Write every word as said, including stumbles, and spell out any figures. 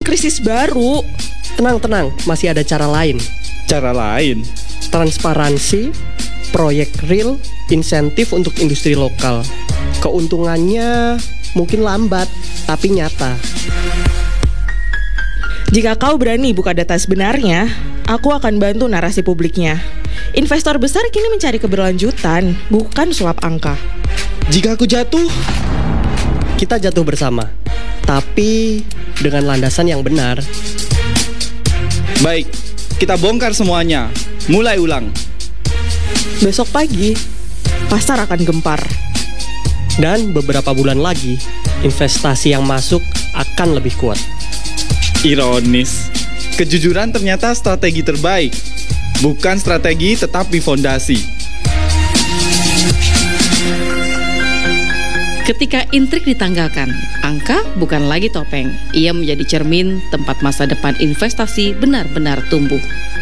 krisis baru. Tenang-tenang, masih ada cara lain. Cara lain? Transparansi, proyek real, insentif untuk industri lokal. Keuntungannya mungkin lambat, tapi nyata. Jika kau berani buka data sebenarnya, aku akan bantu narasi publiknya. Investor besar kini mencari keberlanjutan, bukan sulap angka. Jika aku jatuh, kita jatuh bersama, tapi dengan landasan yang benar. Baik, kita bongkar semuanya. Mulai ulang. Besok pagi, pasar akan gempar. Dan beberapa bulan lagi, investasi yang masuk akan lebih kuat. Ironis, kejujuran ternyata strategi terbaik. Bukan strategi tetapi fondasi. Ketika intrik ditanggalkan, angka bukan lagi topeng. Ia menjadi cermin tempat masa depan investasi benar-benar tumbuh.